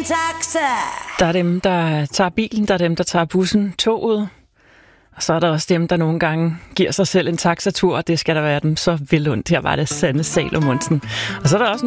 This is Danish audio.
en taxa. Der er dem, der tager bilen, der er dem, der tager bussen, toget. Og så er der også dem, der nogle gange giver sig selv en taxatur, og det skal der være dem så vel ondt. Her var det Sanne Salomonsen. Og så er der også